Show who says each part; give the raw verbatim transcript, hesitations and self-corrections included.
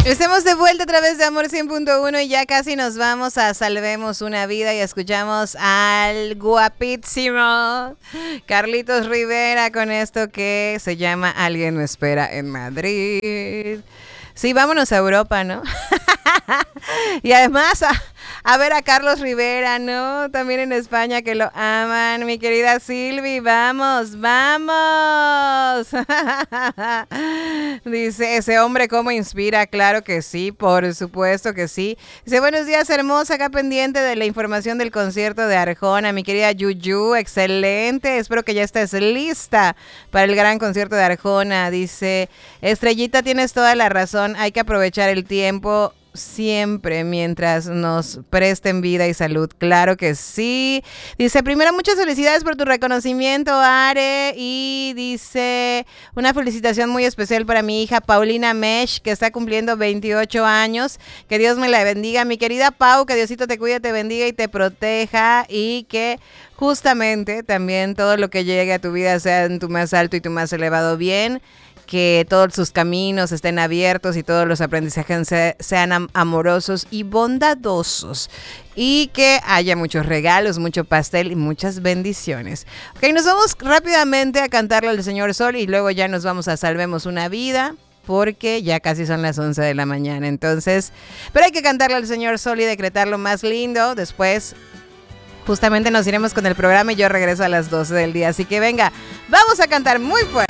Speaker 1: Estamos de vuelta a través de Amor cien punto uno y ya casi nos vamos a Salvemos una Vida y escuchamos al guapísimo Carlitos Rivera con esto que se llama Alguien me espera en Madrid. Sí, vámonos a Europa, ¿no? Y además a, a ver a Carlos Rivera, ¿no? También en España que lo aman. Mi querida Silvi, vamos, vamos. Dice, ese hombre cómo inspira, claro que sí, por supuesto que sí. Dice, buenos días, hermosa, acá pendiente de la información del concierto de Arjona. Mi querida Yuyu, excelente. Espero que ya estés lista para el gran concierto de Arjona. Dice, Estrellita, tienes toda la razón. Hay que aprovechar el tiempo siempre mientras nos presten vida y salud. Claro que sí. Dice, primero, muchas felicidades por tu reconocimiento, Are. Y dice, una felicitación muy especial para mi hija Paulina Mesh, que está cumpliendo veintiocho años. Que Dios me la bendiga. Mi querida Pau, que Diosito te cuide, te bendiga y te proteja. Y que justamente también todo lo que llegue a tu vida sea en tu más alto y tu más elevado bien. Que todos sus caminos estén abiertos y todos los aprendizajes se, sean am- amorosos y bondadosos. Y que haya muchos regalos, mucho pastel y muchas bendiciones. Ok, nos vamos rápidamente a cantarle al Señor Sol y luego ya nos vamos a Salvemos una Vida. Porque ya casi son las once de la mañana. Entonces, pero hay que cantarle al Señor Sol y decretar lo más lindo. Después justamente nos iremos con el programa y yo regreso a las doce del día. Así que venga, vamos a cantar muy fuerte.